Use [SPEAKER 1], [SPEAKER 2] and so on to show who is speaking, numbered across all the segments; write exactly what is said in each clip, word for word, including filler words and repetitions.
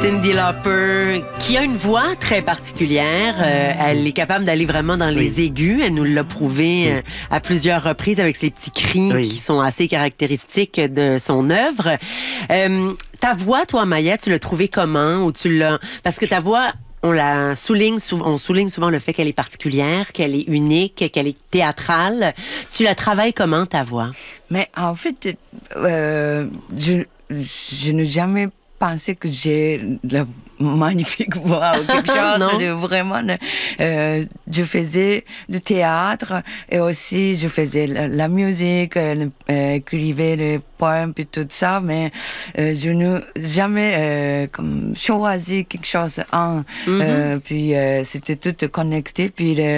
[SPEAKER 1] Cyndi Lauper, qui a une voix très particulière. Euh, elle est capable d'aller vraiment dans les oui. aigus. Elle nous l'a prouvé euh, à plusieurs reprises avec ses petits cris oui. qui sont assez caractéristiques de son œuvre. Euh, ta voix, toi, Maya, tu l'as trouvée comment? Ou tu l'as... Parce que ta voix... On la souligne, on souligne souvent le fait qu'elle est particulière, qu'elle est unique, qu'elle est théâtrale. Tu la travailles comment, ta voix?
[SPEAKER 2] Mais en fait, euh, je, je n'ai jamais pensé que j'ai la magnifique voix ou quelque chose. de vraiment, euh, je faisais du théâtre et aussi je faisais la, la musique, euh, écrivais les poèmes et tout ça, mais euh, je n'ai jamais euh, comme choisi quelque chose. Un, mm-hmm. euh, puis euh, c'était tout connecté. Puis euh,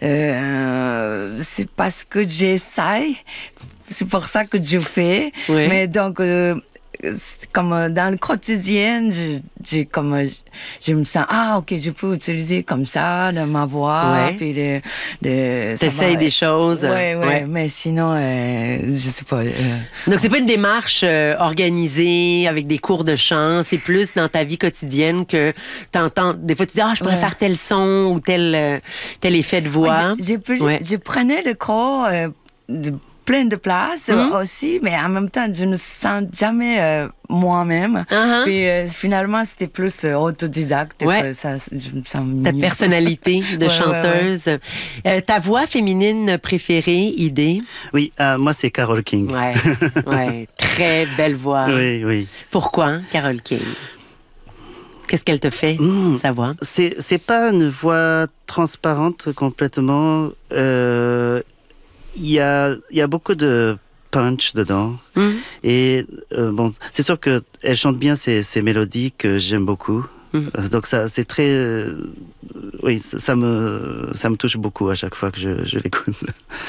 [SPEAKER 2] euh, c'est parce que j'essaye. C'est pour ça que je fais. Oui. Mais donc, euh, comme dans le quotidien, je, j'ai comme, je me sens, ah, ok, je peux utiliser comme ça dans ma voix.
[SPEAKER 1] Ouais.
[SPEAKER 2] Puis de, de,
[SPEAKER 1] t'essayes des choses.
[SPEAKER 2] Oui, ouais, ouais. Mais sinon, euh, je sais pas. Euh...
[SPEAKER 1] Donc, c'est pas une démarche euh, organisée avec des cours de chant. C'est plus dans ta vie quotidienne que t'entends. Des fois, tu dis, ah, je pourrais ouais. faire tel son ou tel, euh, tel effet de voix.
[SPEAKER 2] Ouais, j'ai, j'ai, ouais. Je prenais le cours euh, de plein de places mmh. aussi, mais en même temps, je ne sens jamais euh, moi-même. Uh-huh. Puis euh, finalement, c'était plus euh, autodidacte.
[SPEAKER 1] Ouais.
[SPEAKER 2] Ça, je me sens
[SPEAKER 1] ta personnalité de ouais, chanteuse. Ouais, ouais. Euh, ta voix féminine préférée, idée?
[SPEAKER 3] Oui, euh, moi, c'est Carole King.
[SPEAKER 1] Ouais, ouais. Très belle voix.
[SPEAKER 3] Oui, oui.
[SPEAKER 1] Pourquoi, Carole King? Qu'est-ce qu'elle te fait, mmh. sa voix?
[SPEAKER 3] C'est, c'est pas une voix transparente complètement. Euh, Il y a, il y a beaucoup de punch dedans. Mmh. Et euh, bon, c'est sûr qu'elle chante bien ces, ces mélodies que j'aime beaucoup. Mmh. Donc ça, c'est très... Euh, oui, ça, ça, me, ça me touche beaucoup à chaque fois que je, je l'écoute.